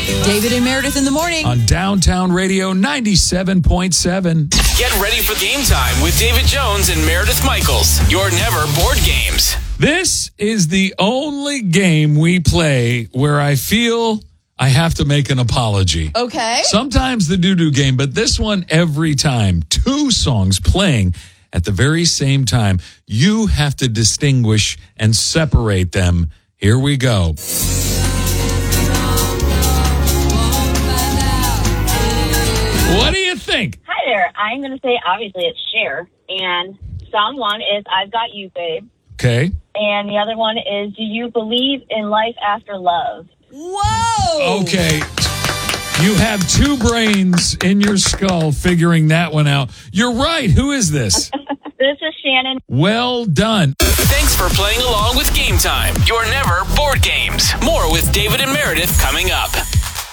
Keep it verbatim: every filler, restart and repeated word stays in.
David and Meredith in the morning. On Downtown Radio ninety-seven point seven. Get ready for game time with David Jones and Meredith Michaels. Your Never Board Games. This is the only game we play where I feel I have to make an apology. Okay. Sometimes the doo-doo game, but this one every time. Two songs playing at the very same time. You have to distinguish and separate them. Here we go. What do you think? Hi there. I'm going to say, obviously, it's Cher. And song one is I've Got You, Babe. Okay. And the other one is Do You Believe in Life After Love? Whoa. Okay. You have two brains in your skull figuring that one out. You're right. Who is this? This is Shannon. Well done. Thanks for playing along with Game Time. Your Never Board Games. More with David and Meredith coming up.